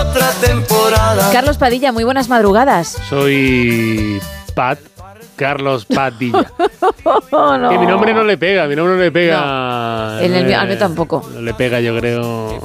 otra temporada. Carlos Padilla, muy buenas madrugadas. Soy Carlos Padilla. No. Que mi nombre no le pega, No. Al mío tampoco. No le pega, yo creo.